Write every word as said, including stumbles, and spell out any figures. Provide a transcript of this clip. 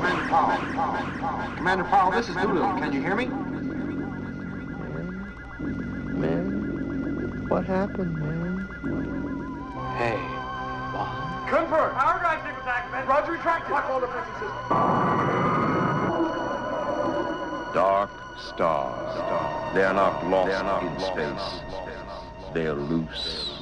Commander Powell. Commander Powell, this is Doolittle. Can you hear me? Man? Man? What happened, man? Hey, Bob. Confirm. Power drive signal back, man. Roger, retracted. Lock all the pressing systems. Dark stars. They are not lost in space. They are loose.